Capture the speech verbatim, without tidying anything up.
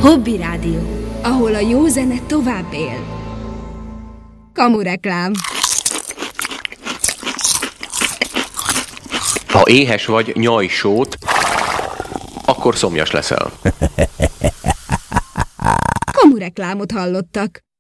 Hobby Rádió, ahol a jó zene tovább él. Kamureklám. Ha éhes vagy, nyalj sót, akkor szomjas leszel. Kamureklámot hallottak.